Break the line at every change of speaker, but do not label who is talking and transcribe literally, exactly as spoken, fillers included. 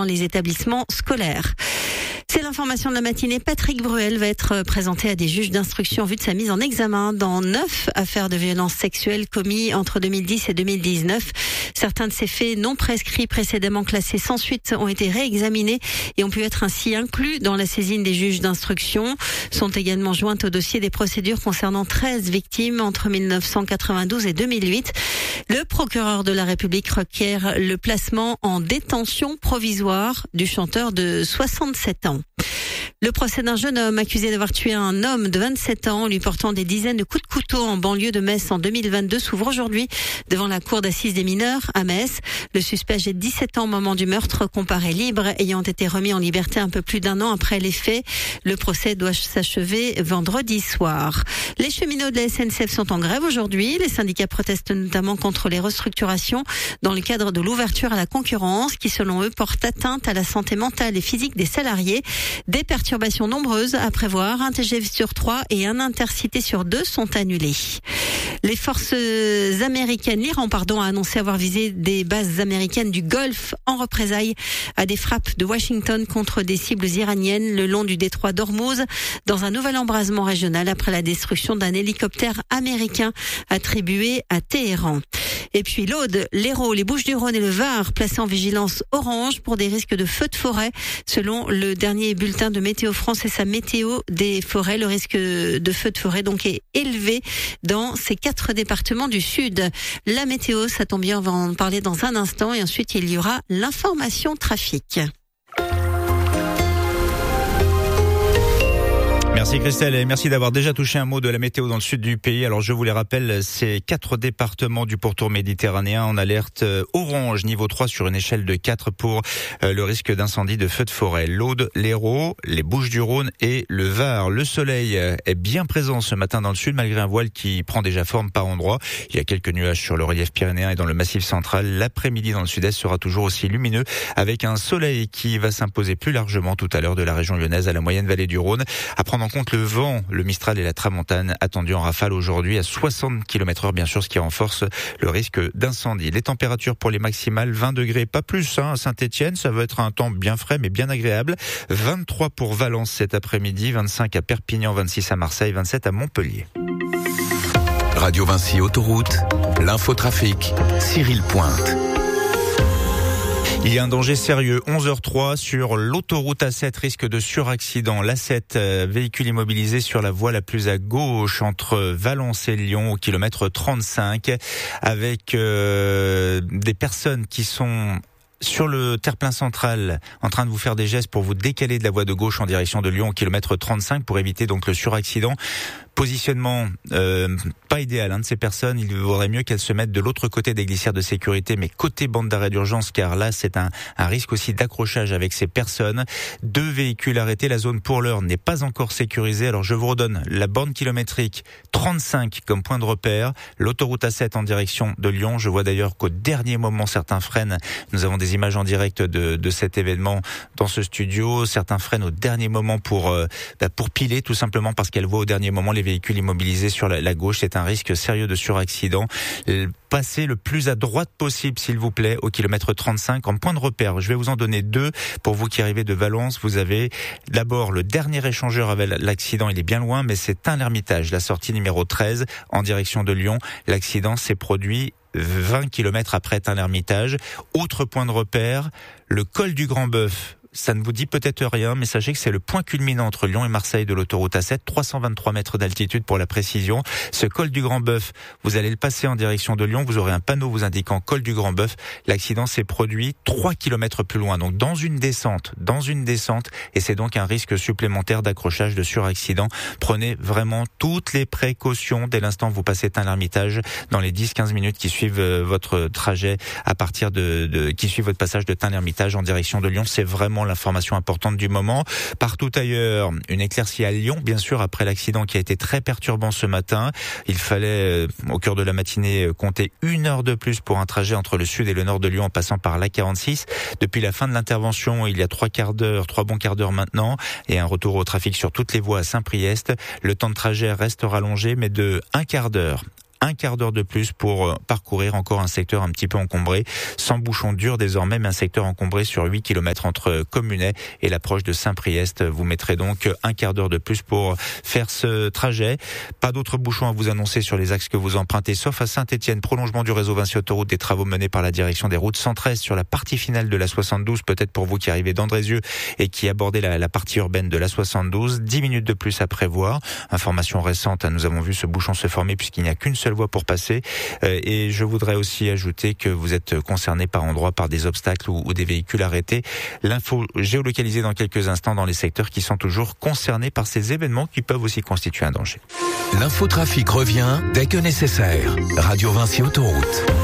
dans les établissements scolaires. C'est l'information de la matinée. Patrick Bruel va être présenté à des juges d'instruction en vue de sa mise en examen dans neuf affaires de violences sexuelles commises entre deux mille dix et deux mille dix-neuf. Certains de ces faits non prescrits précédemment classés sans suite ont été réexaminés et ont pu être ainsi inclus dans la saisine des juges d'instruction. Sont également jointes au dossier des procédures concernant treize victimes entre mille neuf cent quatre-vingt-douze et deux mille huit. Le procureur de la République requiert le placement en détention provisoire du chanteur de soixante-sept ans. Le procès d'un jeune homme accusé d'avoir tué un homme de vingt-sept ans en lui portant des dizaines de coups de couteau en banlieue de Metz en deux mille vingt-deux s'ouvre aujourd'hui devant la cour d'assises des mineurs à Metz. Le suspect âgé de dix-sept ans au moment du meurtre comparaît libre, ayant été remis en liberté un peu plus d'un an après les faits. Le procès doit s'achever vendredi soir. Les cheminots de la S N C F sont en grève aujourd'hui. Les syndicats protestent notamment contre les restructurations dans le cadre de l'ouverture à la concurrence qui, selon eux, porte atteinte à la santé mentale et physique des salariés. Des perturbations nombreuses à prévoir. Un T G V sur trois et un intercité sur deux sont annulés. Les forces américaines, l'Iran, pardon, a annoncé avoir visé des bases américaines du Golfe en représailles à des frappes de Washington contre des cibles iraniennes le long du détroit d'Ormuz dans un nouvel embrasement régional après la destruction d'un hélicoptère américain attribué à Téhéran. Et puis l'Aude, l'Hérault, les Bouches-du-Rhône et le Var placés en vigilance orange pour des risques de feux de forêt. Selon le dernier bulletin de Météo France et sa météo des forêts, le risque de feux de forêt donc est élevé dans ces quatre départements du sud. La météo, ça tombe bien, on va en parler dans un instant et ensuite il y aura l'information trafic.
Merci Christelle et merci d'avoir déjà touché un mot de la météo dans le sud du pays. Alors je vous les rappelle, ces quatre départements du pourtour méditerranéen en alerte orange niveau trois sur une échelle de quatre pour le risque d'incendie de feux de forêt. L'Aude, l'Hérault, les Bouches-du-Rhône et le Var. Le soleil est bien présent ce matin dans le sud malgré un voile qui prend déjà forme par endroits. Il y a quelques nuages sur le relief pyrénéen et dans le massif central. L'après-midi dans le sud-est sera toujours aussi lumineux avec un soleil qui va s'imposer plus largement tout à l'heure de la région lyonnaise à la moyenne vallée du Rhône. À prendre en compte le vent, le Mistral et la Tramontane attendus en rafale aujourd'hui à soixante kilomètres heure, bien sûr, ce qui renforce le risque d'incendie. Les températures pour les maximales, vingt degrés, pas plus, hein, à Saint-Étienne. Ça va être un temps bien frais, mais bien agréable. vingt-trois pour Valence cet après-midi, vingt-cinq à Perpignan, vingt-six à Marseille, vingt-sept à Montpellier.
Radio Vinci Autoroute, l'infotrafic, Cyril Pointe.
Il y a un danger sérieux, onze heures trois sur l'autoroute A sept, risque de suraccident. L'A sept, euh, véhicule immobilisé sur la voie la plus à gauche entre Valence et Lyon au kilomètre trente-cinq avec euh, des personnes qui sont sur le terre-plein central, en train de vous faire des gestes pour vous décaler de la voie de gauche en direction de Lyon au kilomètre trente-cinq pour éviter donc le suraccident. Positionnement euh, pas idéal hein, de ces personnes. Il vaudrait mieux qu'elles se mettent de l'autre côté des glissières de sécurité, mais côté bande d'arrêt d'urgence, car là c'est un, un risque aussi d'accrochage avec ces personnes. Deux véhicules arrêtés. La zone pour l'heure n'est pas encore sécurisée. Alors je vous redonne la borne kilométrique trente-cinq comme point de repère. L'autoroute A sept en direction de Lyon. Je vois d'ailleurs qu'au dernier moment certains freinent. Nous avons des images en direct de, de cet événement dans ce studio. Certains freinent au dernier moment pour euh, bah, pour piler tout simplement parce qu'elles voient au dernier moment les véhicules immobilisés sur la, la gauche. C'est un risque sérieux de suraccident. Passez le plus à droite possible, s'il vous plaît, au kilomètre trente-cinq en point de repère. Je vais vous en donner deux. Pour vous qui arrivez de Valence, vous avez d'abord le dernier échangeur avec l'accident. Il est bien loin, mais c'est un L'Ermitage, la sortie numéro treize en direction de Lyon. L'accident s'est produit vingt kilomètres après Tain-l'Ermitage. Autre point de repère, le col du Grand-Bœuf. Ça ne vous dit peut-être rien, mais sachez que c'est le point culminant entre Lyon et Marseille de l'autoroute A sept, trois cent vingt-trois mètres d'altitude pour la précision. Ce col du Grand-Bœuf, vous allez le passer en direction de Lyon, vous aurez un panneau vous indiquant col du Grand-Bœuf. L'accident s'est produit trois kilomètres plus loin, donc dans une descente, dans une descente, et c'est donc un risque supplémentaire d'accrochage, de suraccident. Prenez vraiment toutes les précautions dès l'instant où vous passez Tain-l'Ermitage dans les dix à quinze minutes qui suivent votre trajet à partir de, de qui suivent votre passage de Tain-l'Ermitage en direction de Lyon. C'est vraiment l'information importante du moment. Partout ailleurs, une éclaircie à Lyon, bien sûr, après l'accident qui a été très perturbant ce matin. Il fallait, au cœur de la matinée, compter une heure de plus pour un trajet entre le sud et le nord de Lyon en passant par l'A quarante-six. Depuis la fin de l'intervention, il y a trois quarts d'heure, trois bons quarts d'heure maintenant, et un retour au trafic sur toutes les voies à Saint-Priest. Le temps de trajet reste rallongé, mais de un quart d'heure Un quart d'heure de plus pour parcourir encore un secteur un petit peu encombré, sans bouchon dur désormais, mais un secteur encombré sur huit kilomètres entre Communet et l'approche de Saint-Priest. Vous mettrez donc un quart d'heure de plus pour faire ce trajet. Pas d'autres bouchons à vous annoncer sur les axes que vous empruntez, sauf à Saint-Étienne, prolongement du réseau Vinci Autoroute, des travaux menés par la direction des routes cent treize sur la partie finale de la soixante-douze, peut-être pour vous qui arrivez d'Andrézieux et qui abordez la, la partie urbaine de la soixante-douze. dix minutes de plus à prévoir. Information récente, nous avons vu ce bouchon se former puisqu'il n'y a qu'une seule voie pour passer. Euh, et je voudrais aussi ajouter que vous êtes concerné par endroits par des obstacles ou, ou des véhicules arrêtés. L'info géolocalisée dans quelques instants dans les secteurs qui sont toujours concernés par ces événements qui peuvent aussi constituer un danger.
L'infotrafic revient dès que nécessaire. Radio Vinci Autoroute.